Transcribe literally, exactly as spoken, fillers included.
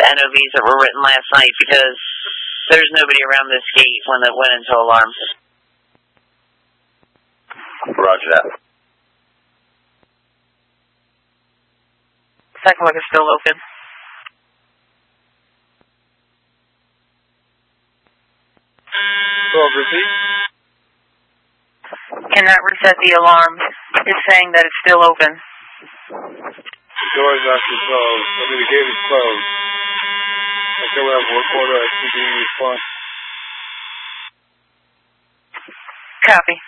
N O Vs that were written last night because there's nobody around this gate when it went into alarm. Roger that. Second look is still open. twelve, repeat. Cannot reset the alarm. It's saying that it's still open. The door is actually closed. I mean, the gate is closed. Okay, we have a recorder. I see the response. Copy.